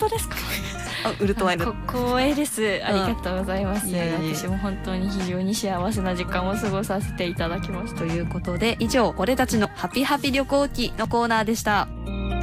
当ですか？ ウルトワイルド。 光栄です。ありがとうございます。 いえいえ私も本当に非常に幸せな時間を過ごさせていただきました。 ということで、以上、俺たちのハピハピ旅行記のコーナーでした。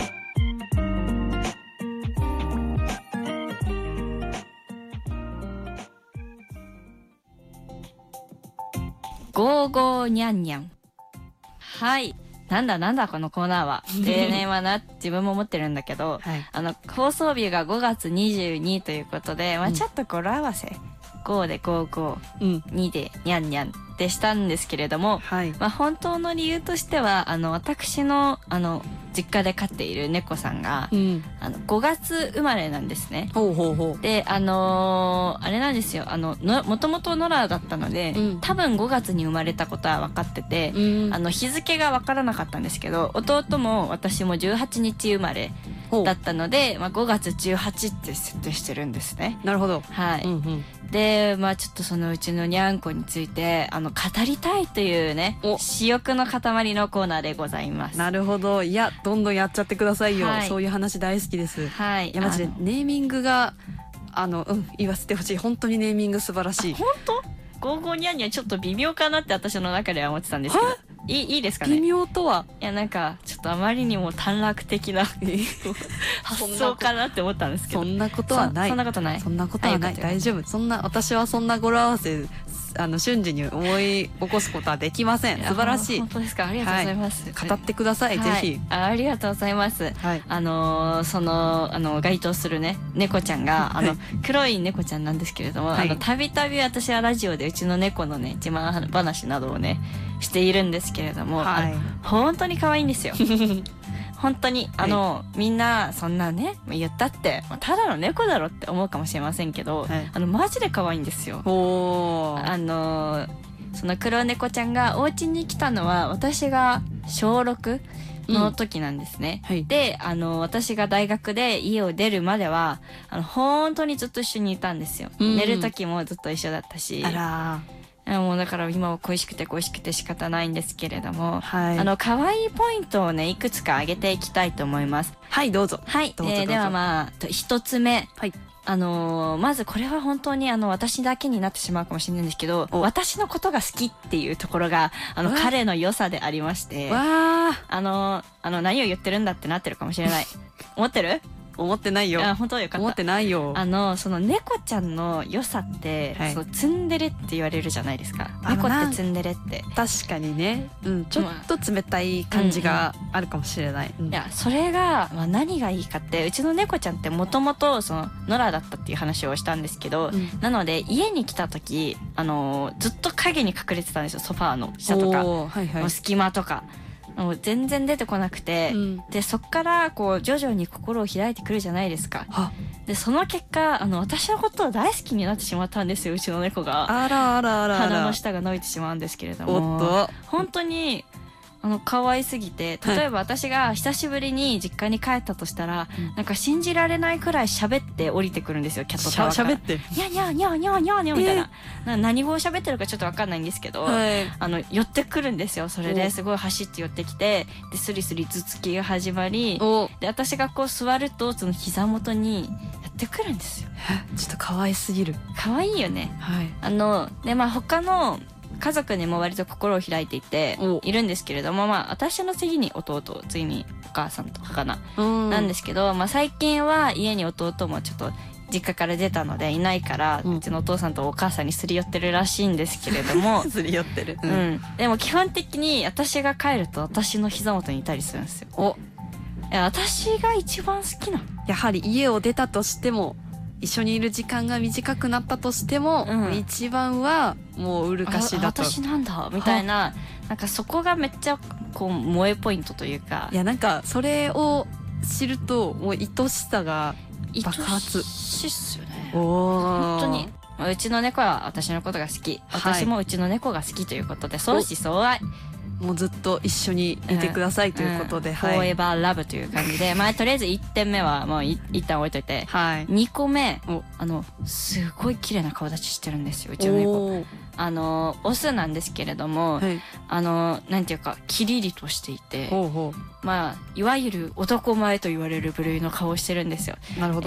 ゴーゴーニャンニャン。はい。なんだこのコーナーは。例年は自分も思ってるんだけど、 はい、 放送日が5月22ということで、ちょっと語呂合わせ。5でゴーゴー、2でニャンニャンでしたんですけれども、 はい、 本当の理由としては、私の、実家で飼っている猫さんが、5月生まれなんですね。で、あれなんですよ。もともとノラだったので、多分5月に生まれたことは分かってて、日付が分からなかったんですけど、弟も私も18日生まれだったので、5月18って設定してるんですね。 なるほど。 はい。で、ちょっとそのうちのにゃんこについて、語りたいというね、私欲の塊のコーナーでございます。 なるほど。いや、どんどんやっちゃってくださいよ。はい、そういう話大好きです。 はい。 いや、マジでネーミングが、言わせてほしい。本当にネーミング素晴らしい。 本当？ゴーゴーニャンニャンちょっと微妙かなって私の中では思ってたんですけど。いいですかね。 微妙とは？ いや、なんか、ちょっとあまりにも短絡的な発想かなって思ったんですけど。 そんなことはない。 そんなことない。 そんなことはない。大丈夫。私はそんな語呂合わせ、瞬時に思い起こすことはできません。素晴らしい。 本当ですか？ありがとうございます。 語ってください、ぜひ。 ありがとうございます。 はい、 該当するね、猫ちゃんが、黒い猫ちゃんなんですけれども、たびたび私はラジオでうちの猫のね、自慢話などをね、しているんですけれども、本当に可愛いんですよ。本当に、みんな、そんなね、言ったって、ただの猫だろって思うかもしれませんけど、マジで可愛いんですよ。その黒猫ちゃんがお家に来たのは、私が小6の時なんですね。で、私が大学で家を出るまでは、本当にずっと一緒にいたんですよ。寝る時もずっと一緒だったし。もうだから今は恋しくて仕方ないんですけれども、可愛いポイントをね、いくつか挙げていきたいと思います。 はい、どうぞ。 はい。では一つ目。まずこれは本当に私だけになってしまうかもしれないんですけど、私のことが好きっていうところが、彼の良さでありまして、何を言ってるんだってなってるかもしれない。思ってる？ 思ってないよ。 本当よかった。 思ってないよ。 その猫ちゃんの良さって、そのツンデレって言われるじゃないですか。猫ってツンデレって。 確かにね。ちょっと冷たい感じがあるかもしれない。 いや、それが、何がいいかって、うちの猫ちゃんってもともと、野良だったっていう話をしたんですけど、なので、家に来た時、ずっと影に隠れてたんですよ、ソファーの下とか、隙間とか。もう全然出てこなくて、で、そっからこう徐々に心を開いてくるじゃないですか。で、その結果、私のことを大好きになってしまったんですよ、うちの猫が。鼻の下が伸びてしまうんですけれども。本当に、可愛すぎて、例えば私が久しぶりに実家に帰ったとしたら、なんか信じられないくらい喋って降りてくるんですよ、キャットタワーから。 喋って。 にゃにゃにゃにゃにゃにゃみたいな。何語を喋ってるかちょっとわかんないんですけど、寄ってくるんですよ。それですごい走って寄ってきて、で、スリスリ頭突きが始まり、で、私がこう座ると、その膝元にやってくるんですよ。 ちょっと可愛すぎる。 可愛いよね。で、他の、家族にも割と心を開いていているんですけれども、私の次に弟、次にお母さんとかかな、なんですけど、最近は家に弟もちょっと実家から出たのでいないから、うちのお父さんとお母さんにすり寄ってるらしいんですけれどもすり寄ってる。 でも基本的に私が帰ると私の膝元にいたりするんですよ。私が一番好きな。 やはり家を出たとしても、一緒にいる時間が短くなったとしても、一番はもうウルカシだと。 私なんだみたいな、なんかそこがめっちゃこう萌えポイントというか。 いや、なんかそれを知るともう愛しさが爆発。 愛しいっすよね。 本当に。うちの猫は私のことが好き。私もうちの猫が好きということで、相思相愛。 もうずっと一緒にいてくださいということで、 フォーエバーラブという感じで、とりあえず1点目はもう一旦置いといて、2個目、すごい綺麗な顔立ちしてるんですよ、うちの猫。オスなんですけれども、なんていうか、キリリとしていて、いわゆる男前と言われる部類の顔をしてるんですよ。 なるほど。